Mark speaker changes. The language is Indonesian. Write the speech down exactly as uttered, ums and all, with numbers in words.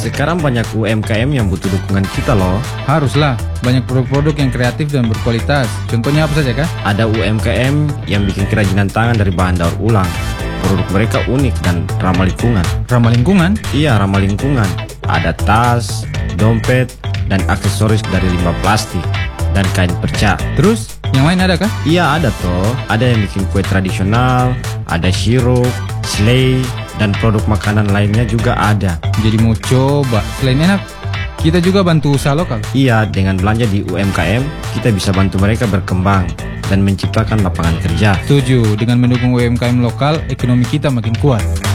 Speaker 1: Sekarang banyak U M K M yang butuh dukungan kita loh.
Speaker 2: Haruslah, banyak produk-produk yang kreatif dan berkualitas. Contohnya apa saja kah?
Speaker 1: Ada U M K M yang bikin kerajinan tangan dari bahan daur ulang. Produk mereka unik dan ramah lingkungan.
Speaker 2: Ramah lingkungan?
Speaker 1: Iya, ramah lingkungan. Ada tas, dompet, dan aksesoris dari limbah plastik dan kain perca.
Speaker 2: Terus, yang lain ada kah?
Speaker 1: Iya, ada toh. Ada yang bikin kue tradisional, ada sirup, selai, dan produk makanan lainnya juga ada.
Speaker 2: Jadi mau coba. Selain enak, kita juga bantu usaha lokal.
Speaker 1: Iya, dengan belanja di U M K M, kita bisa bantu mereka berkembang dan menciptakan lapangan kerja.
Speaker 2: Setuju, dengan mendukung U M K M lokal, ekonomi kita makin kuat.